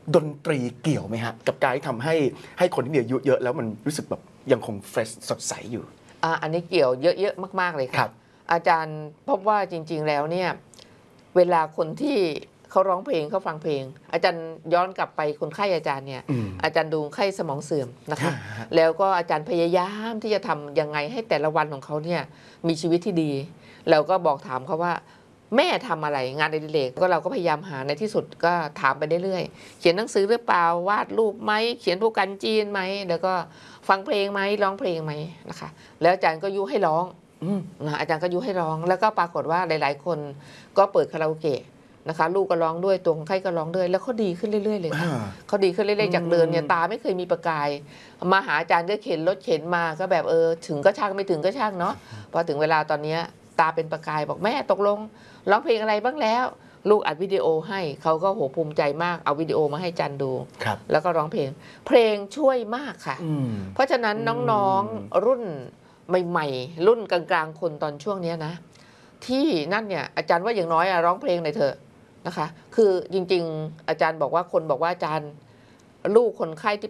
ดนตรีเกี่ยวไหมฮะกับการที่ทำให้คนที่มีอายุเยอะแล้วมันรู้สึกแบบยังคงเฟรชสดใสอยู่อันนี้เกี่ยวเยอะๆมากๆเลยครับอาจารย์พบว่าจริงๆแล้วเนี่ยเวลาคนที่เขาร้องเพลงเขาฟังเพลงอาจารย์ย้อนกลับไปคนไข้อาจารย์เนี่ยอาจารย์ดูไข้สมองเสื่อมนะคะแล้วก็อาจารย์พยายามที่จะทำยังไงให้แต่ละวันของเขาเนี่ยมีชีวิตที่ดีแล้วก็บอกถามเขาว่าแม่ทำอะไรงานอดิเรกก็เราก็พยายามหาในที่สุดก็ถามไปเรื่อยๆเขียนหนังสือหรือเปล่าวาดรูปไหมเขียนโปรแกรมจีนไหมแล้วก็ฟังเพลงไหมร้องเพลงไหมนะคะแล้วอาจารย์ก็ยุให้ร้องอาจารย์ก็ยุให้ร้องแล้วก็ปรากฏว่าหลายๆคนก็เปิดคาราโอเกะนะคะลูกก็ร้องด้วยตัวคนไข้ก็ร้องด้วยแล้วเขาดีขึ้นเรื่อยๆเลยค่ะเขาดีขึ้นเรื่อยๆจากเดิมเนี่ยตาไม่เคยมีประกายมาหาอาจารย์ก็เข็นรถเข็นมาก็แบบถึงก็ช่างไม่ถึงก็ช่างเนาะพอถึงเวลาตอนนี้ตาเป็นประกายบอกแม่ตกลงร้องเพลงอะไรบ้างแล้วลูกอัดวิดีโอให้เขาก็โหภูมิใจมากเอาวิดีโอมาให้จันดูแล้วก็ร้องเพลงช่วยมากค่ะเพราะฉะนั้นน้องๆรุ่นใหม่ๆรุ่นกลางๆคนตอนช่วงนี้นะที่นั่นเนี่ยอาจารย์ว่าอย่างน้อยร้องเพลงหน่อยเถอะนะคะคือจริงๆอาจารย์บอกว่าคนบอกว่าอาจารย์ลูกคนไข้ที่